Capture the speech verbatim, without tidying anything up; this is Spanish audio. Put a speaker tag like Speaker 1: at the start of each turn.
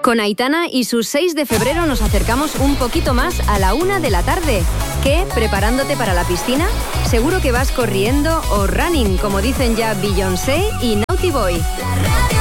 Speaker 1: Con Aitana y sus seis de febrero nos acercamos un poquito más a la una de la tarde. ¿Qué? ¿Preparándote para la piscina? Seguro que vas corriendo o running, como dicen ya Beyoncé y Naughty Boy.